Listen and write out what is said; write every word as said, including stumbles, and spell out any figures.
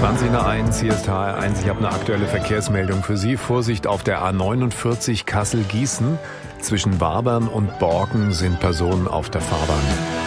zwanzig nach eins, hier ist H R eins. Ich habe eine aktuelle Verkehrsmeldung für Sie. Vorsicht auf der A neunundvierzig Kassel-Gießen. Zwischen Wabern und Borken sind Personen auf der Fahrbahn.